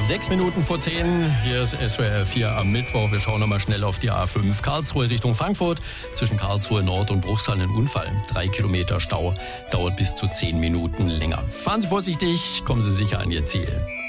6 Minuten vor 10, hier ist SWR 4 am Mittwoch. Wir schauen nochmal schnell auf die A5 Karlsruhe Richtung Frankfurt. Zwischen Karlsruhe Nord und Bruchsal ein Unfall. 3 Kilometer Stau, dauert bis zu 10 Minuten länger. Fahren Sie vorsichtig, kommen Sie sicher an Ihr Ziel.